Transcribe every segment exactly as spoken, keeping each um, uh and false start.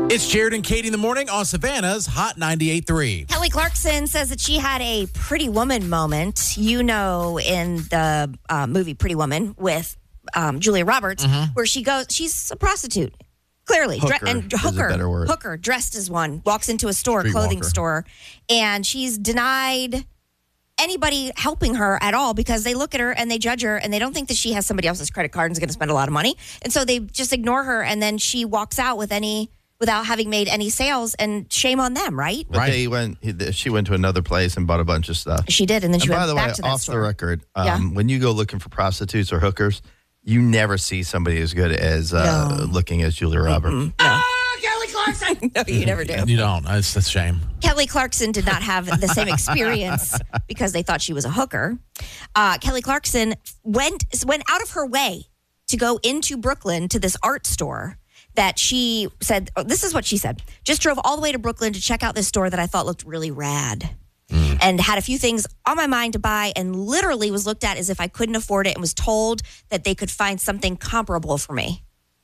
It's Jared and Katie in the morning on Savannah's Hot ninety-eight point three. Kelly Clarkson says that she had a Pretty Woman moment, you know, in the uh, movie Pretty Woman with um, Julia Roberts, mm-hmm. where she goes, she's a prostitute, clearly. Hooker Dre- and is hooker, a better word. hooker, dressed as one, walks into a store, Street clothing walker. store, and she's denied anybody helping her at all because they look at her and they judge her and they don't think that she has somebody else's credit card and is going to spend a lot of money. And so they just ignore her, and then she walks out with any... without having made any sales, and shame on them, right? But Right. they went. he- She went to another place and bought a bunch of stuff. She did, and then she And went by the back way, to that off store. the record, um, Yeah. when you go looking for prostitutes or hookers, you never see somebody as good as uh, No. looking as Julia Roberts. Mm-mm. No. Kelly Clarkson! No, you never do. You don't. That's, that's a shame. Kelly Clarkson did not have the same experience because they thought she was a hooker. Uh, Kelly Clarkson went went out of her way to go into Brooklyn to this art store that she said, oh, this is what she said, just drove all the way to Brooklyn to check out this store that I thought looked really rad. Mm. And had a few things on my mind to buy, and literally was looked at as if I couldn't afford it, and was told that they could find something comparable for me.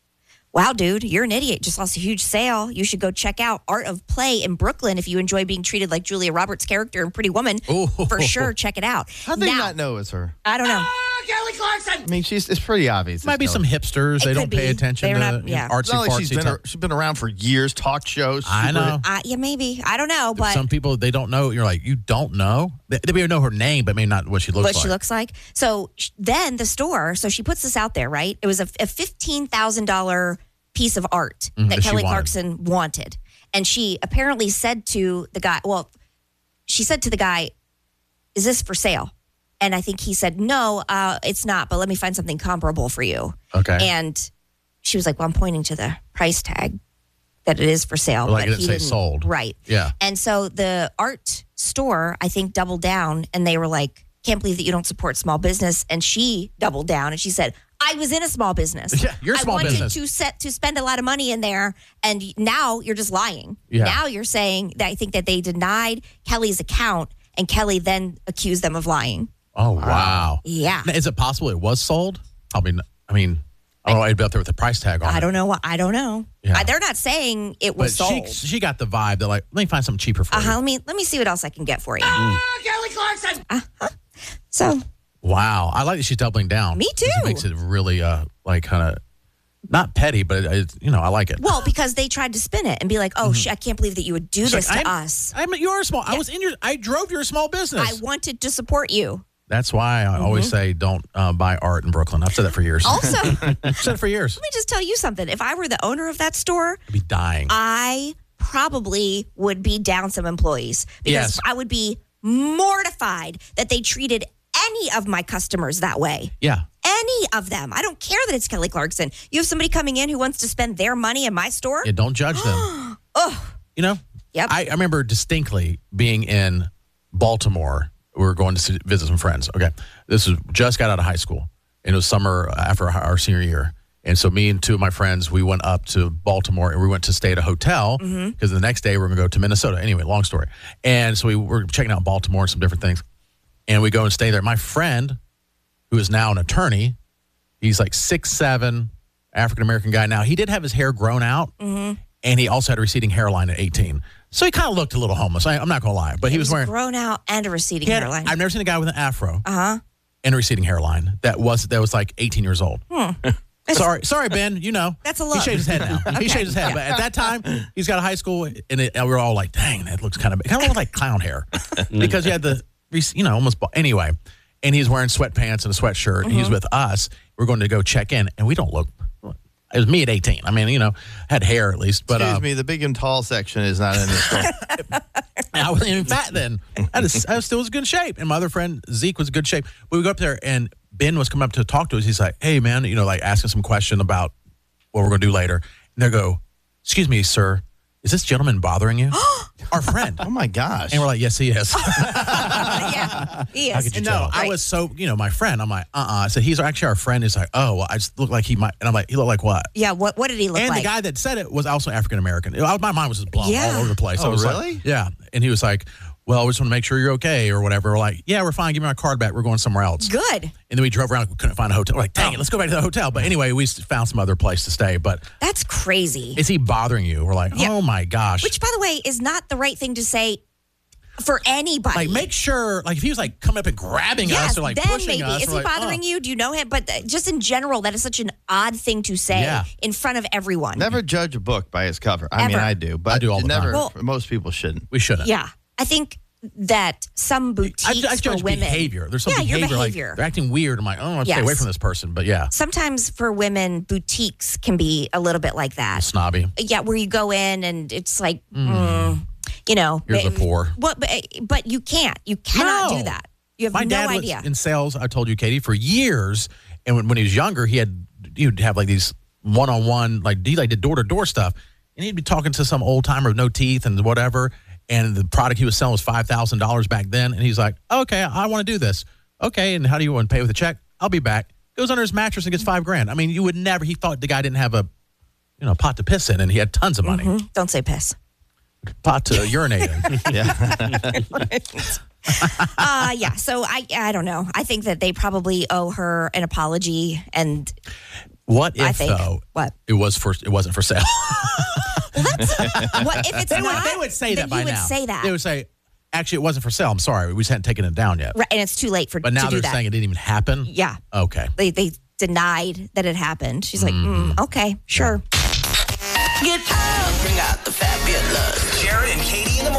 Wow, dude, you're an idiot. Just lost a huge sale. You should go check out Art of Play in Brooklyn if you enjoy being treated like Julia Roberts' character in Pretty Woman. Ooh. For sure, check it out. How do they Now, not know it's her? I don't know. Kelly Clarkson! I mean, she's it's pretty obvious. Might be it's some Kelly. hipsters. It They could don't pay be. attention They're to not- you know, yeah. artsy It's not like she's fartsy been, type. she's been around for years, talk shows. I super- know. Uh, yeah, maybe. I don't know, but Some people, they don't know. You're like, you don't know? They, they may know her name, but maybe not what she looks what like. she looks like. So sh- then the store, so she puts this out there, right? It was a, a fifteen thousand dollars piece of art Mhm, that that she Kelly wanted. Clarkson wanted. And she apparently said to the guy, well, she said to the guy, is this for sale? And I think he said, no, uh, it's not, but let me find something comparable for you. Okay. And she was like, well, I'm pointing to the price tag that it is for sale. Like but it didn't he say didn't- sold. Right. Yeah. And so the art store, I think, doubled down, and they were like, can't believe that you don't support small business. And she doubled down and she said, I was in a small business. Yeah, you're a small I wanted business. to set to spend a lot of money in there, and now you're just lying. Yeah. Now you're saying that I think that they denied Kelly's account, and Kelly then accused them of lying. Oh, wow. Yeah. Now, is it possible it was sold? I mean, I mean, I don't know. I'd be out there with the price tag on I it. don't know what I don't know. Yeah. I, they're not saying it But was she, sold. she got the vibe that, like, let me find something cheaper for Uh-huh. you. Let me let me see what else I can get for you. Ah, Kelly Clarkson! Uh-huh. So Wow. I like that she's doubling down. Me 'Cause It too. makes it really, uh, like, kind of, not petty, but, it, it, you know, I like it. well, because they tried to spin it and be like, "Oh, sh- I can't believe that you would do She's this like, to I'm- us. I'm, you're a small, I was in your, I drove your small business. I wanted to support you." That's why I always say don't uh, buy art in Brooklyn. I've said that for years. Also, let I've said it for years. me just tell you something. If I were the owner of that store, I'd be dying. I probably would be down some employees because Yes. I would be mortified that they treated any of my customers that way. yeah. Any of them. I don't care that it's Kelly Clarkson. You have somebody coming in who wants to spend their money in my store? Yeah, don't judge them. Oh, You know? Yep. I, I remember distinctly being in Baltimore. We were going to see, visit some friends. Okay. This was just got out of high school. And it was summer after our, our senior year. And so me and two of my friends, we went up to Baltimore and we went to stay at a hotel because Mm-hmm. the next day we we're going to go to Minnesota. Anyway, long story. And so we were checking out Baltimore and some different things. And we go and stay there. My friend, who is now an attorney, he's like six seven, African-American guy. Now, he did have his hair grown out, Mm-hmm. and he also had a receding hairline at eighteen. So he kind of looked a little homeless. I, I'm not going to lie. But he it was, was wearing... grown out and a receding he had- hairline. I've never seen a guy with an afro Uh-huh. and a receding hairline that was that was like eighteen years old. Hmm. Sorry, sorry, Ben. You know, That's a He look. shaved his head now. He shaved his head, but at that time, he's got a high school, and, it, and we were all like, "Dang, that looks kind of kind of looked like clown hair," because he had the, rec- you know, almost bald. Anyway. And he's wearing sweatpants and a sweatshirt. And he's Mm-hmm. with us. We're going to go check in, and we don't look. It was me at eighteen. I mean, you know, had hair at least, but Excuse uh, me, the big and tall section is not in this store. I wasn't even fat then. I, was, I still was in good shape. And my other friend, Zeke, was in good shape. We would go up there, and Ben was coming up to talk to us. He's like, hey, man, you know, like asking some question about what we're going to do later. And they go, excuse me, sir, is this gentleman bothering you? Our friend. Oh, my gosh. And we're like, yes, he is. yeah, he How is. could you And tell? no, I right. was so, you know, my friend. I'm like, uh-uh. I said, he's actually our friend. He's like, oh, well, I just look like he might. And I'm like, he looked like what? Yeah, what what did he look And like? the guy that said it was also African American. My mind was just blown Yeah. all over the place. Oh, I was really? Like, yeah. And he was like, well, we just want to make sure you're okay or whatever. We're like, yeah, we're fine. Give me my card back. We're going somewhere else. Good. And then we drove around. We couldn't find a hotel. We're like, dang Oh. it, let's go back to the hotel. But anyway, we found some other place to stay. But That's crazy. is he bothering you? We're like, Yeah. oh my gosh. Which, by the way, is not the right thing to say for anybody. Like, make sure, like, if he was like coming up and grabbing Yes, us or like then pushing maybe. us, Is we're he like, bothering oh. you? Do you know him? But uh, just in general, that is such an odd thing to say Yeah. in front of everyone. Never judge a book by its cover. I mean, Ever. I do, but I do all the never. time. Well- most people shouldn't. We shouldn't. Yeah. I think that some I, boutiques I for judge women. behavior. There's some Yeah, your behavior, behavior. like they're acting weird. I'm like, oh, let's stay Yes. away from this person. But yeah, Sometimes for women, boutiques can be a little bit like that. snobby. Yeah, where you go in and it's like, mm, you know, Here's the but- poor. What? But, but you can't. You cannot No. do that. You have My no dad idea. was in sales, I told you, Katie, for years. And when, when he was younger, he had, he'd have like these one-on-one, like he like did door-to-door stuff. And he'd be talking to some old timer with no teeth and whatever. And the product he was selling was five thousand dollars back then. And he's like, okay, I want to do this. Okay, and how do you want to pay with a check? I'll be back. Goes under his mattress and gets five grand. I mean, you would never, he thought the guy didn't have a, you know, pot to piss in, and he had tons of money. Mhm. Don't say piss. Pot to urinate in. Yeah. uh yeah. So I I don't know. I think that they probably owe her an apology, and What if, I think though, what it was for, it wasn't for sale? what if it's They would, not? they would say then that by you would now. say that, They would say, actually, it wasn't for sale. I'm sorry. We just hadn't taken it down yet. right, and it's too late for But now to do they're that. saying it didn't even happen? Yeah, Okay. they they denied that it happened. She's like, mm, okay, sure. Get out. Bring out the fabulous. Jared and Katie in the morning.